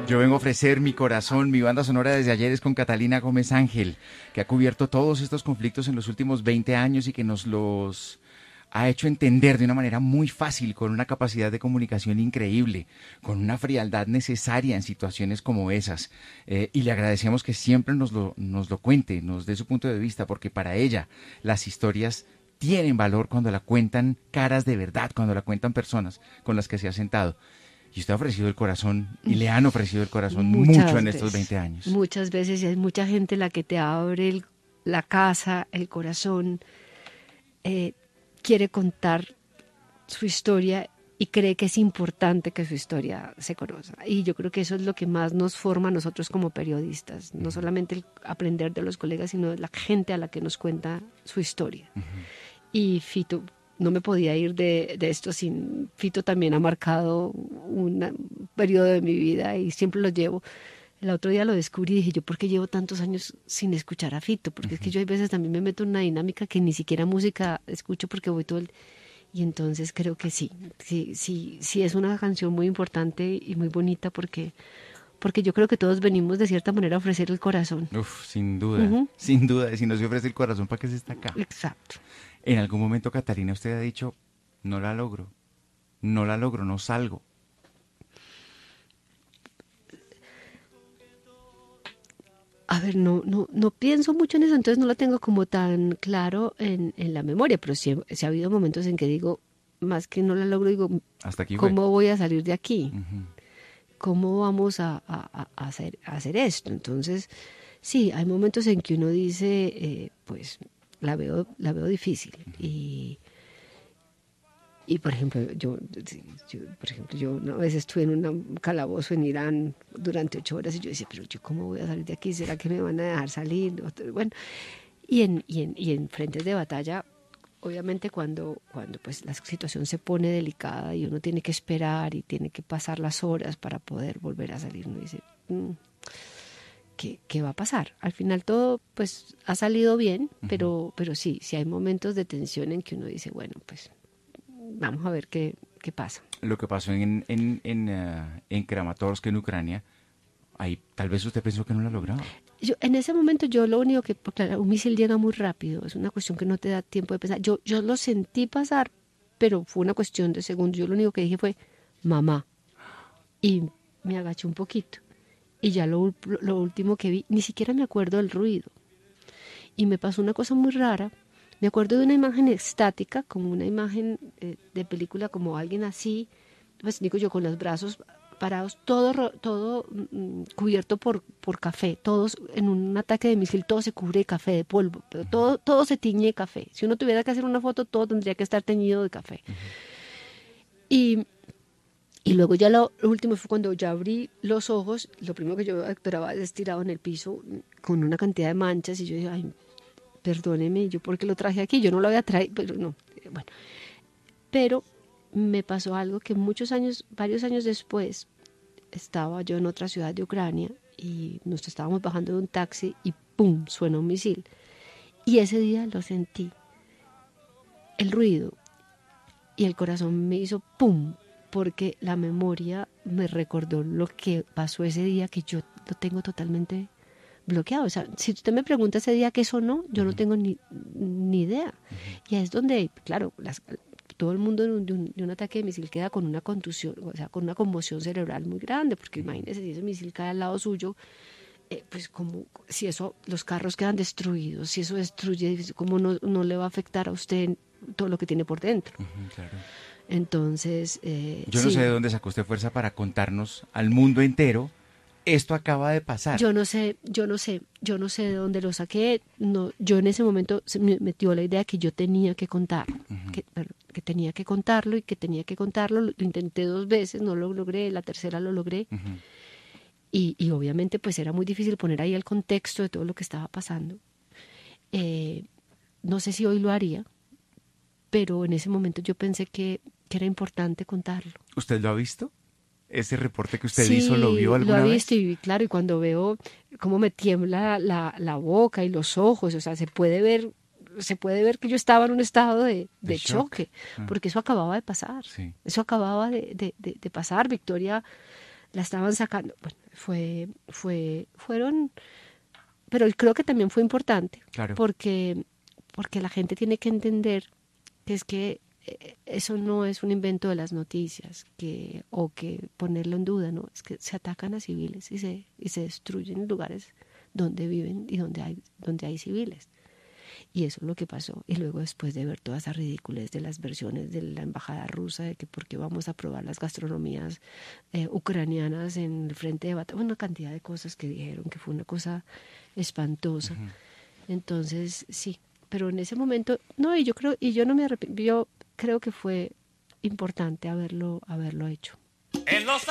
Yo vengo a ofrecer mi corazón, mi banda sonora desde ayer es con Catalina Gómez Ángel, que ha cubierto todos estos conflictos en los últimos 20 años y que nos los ha hecho entender de una manera muy fácil, con una capacidad de comunicación increíble, con una frialdad necesaria en situaciones como esas. Y le agradecemos que siempre nos lo cuente, nos dé su punto de vista, porque para ella las historias tienen valor cuando la cuentan caras de verdad, cuando la cuentan personas con las que se ha sentado. Y usted ha ofrecido el corazón y le han ofrecido el corazón mucho en estos 20 años. Muchas veces, y hay mucha gente la que te abre la casa, el corazón, quiere contar su historia y cree que es importante que su historia se conozca. Y yo creo que eso es lo que más nos forma a nosotros como periodistas, no solamente el aprender de los colegas, sino de la gente a la que nos cuenta su historia. Y Fito, no me podía ir de esto sin... Fito también ha marcado un periodo de mi vida y siempre lo llevo. El otro día lo descubrí y dije, ¿yo por qué llevo tantos años sin escuchar a Fito? Porque es que yo hay veces también me meto en una dinámica que ni siquiera música escucho porque voy todo el... Y entonces creo que sí es una canción muy importante y muy bonita porque yo creo que todos venimos de cierta manera a ofrecer el corazón. Uf, sin duda, sin duda. Si no se ofrece el corazón, ¿para qué se está acá? Exacto. En algún momento, Catalina, usted ha dicho, no la logro, no salgo. A ver, no pienso mucho en eso, entonces no lo tengo como tan claro en la memoria, pero sí ha habido momentos en que digo, más que no la logro, digo, hasta aquí ¿cómo voy a salir de aquí? ¿Cómo vamos a hacer esto? Entonces, sí, hay momentos en que uno dice, pues la veo difícil. Y por ejemplo, yo a veces estuve en un calabozo en Irán durante 8 horas y yo decía, pero yo cómo voy a salir de aquí, ¿será que me van a dejar salir? Bueno, y en frentes de batalla, obviamente cuando pues la situación se pone delicada y uno tiene que esperar y tiene que pasar las horas para poder volver a salir, uno dice, ¿qué va a pasar? Al final todo pues ha salido bien, pero sí hay momentos de tensión en que uno dice, bueno, pues vamos a ver qué pasa. Lo que pasó en Kramatorsk, en Ucrania, ahí tal vez usted pensó que no la lograba. En ese momento yo lo único que, claro, un misil llega muy rápido, es una cuestión que no te da tiempo de pensar. Yo lo sentí pasar, pero fue una cuestión de segundos. Yo lo único que dije fue, mamá, y me agaché un poquito. Y ya lo último que vi, ni siquiera me acuerdo del ruido. Y me pasó una cosa muy rara. Me acuerdo de una imagen estática, como una imagen de película, como alguien así, pues digo yo, con los brazos parados, todo cubierto por café, todos en un ataque de misil, todo se cubre de café, de polvo, pero todo se tiñe de café. Si uno tuviera que hacer una foto, todo tendría que estar teñido de café. Y luego ya lo último fue cuando ya abrí los ojos, lo primero que yo estaba estirado en el piso con una cantidad de manchas y yo dije, ay, perdóneme, ¿yo por qué lo traje aquí? Yo no lo había traído, pero no, bueno. Pero me pasó algo que varios años después, estaba yo en otra ciudad de Ucrania y nos estábamos bajando de un taxi y ¡pum!, suena un misil. Y ese día lo sentí, el ruido, y el corazón me hizo ¡pum!, porque la memoria me recordó lo que pasó ese día, que yo lo tengo totalmente bloqueado. O sea, si usted me pregunta ese día qué sonó, yo no tengo ni idea. Y es donde, claro, todo el mundo de un ataque de misil queda con una contusión, o sea, con una conmoción cerebral muy grande, porque imagínese si ese misil cae al lado suyo, pues como si eso, los carros quedan destruidos, si eso destruye, ¿cómo no le va a afectar a usted todo lo que tiene por dentro? Claro. Entonces, yo no sé de dónde sacó usted fuerza para contarnos al mundo entero, esto acaba de pasar. Yo no sé de dónde lo saqué. No, yo en ese momento me metió la idea que yo tenía que contarlo, que tenía que contarlo y que tenía que contarlo. Lo intenté 2 veces, no lo logré, la tercera lo logré. Y obviamente pues era muy difícil poner ahí el contexto de todo lo que estaba pasando. No sé si hoy lo haría, pero en ese momento yo pensé que era importante contarlo. ¿Usted lo ha visto? ¿Ese reporte que usted hizo lo vio alguna vez? Sí, lo he visto y claro, y cuando veo cómo me tiembla la boca y los ojos, o sea, se puede ver que yo estaba en un estado de choque, porque eso acababa de pasar. Sí. Eso acababa de pasar. Victoria la estaban sacando. Bueno, fueron, pero creo que también fue importante, Claro. porque la gente tiene que entender que es que eso no es un invento de las noticias, o que ponerlo en duda, no, es que se atacan a civiles y se destruyen lugares donde viven y donde hay civiles. Y eso es lo que pasó. Y luego, después de ver todas esas ridículas de las versiones de la embajada rusa, de que por qué vamos a probar las gastronomías ucranianas en el frente de batalla, una cantidad de cosas que dijeron, que fue una cosa espantosa. Ujú. Entonces, sí, pero en ese momento, no, yo no me arrepiento, yo creo que fue importante haberlo hecho.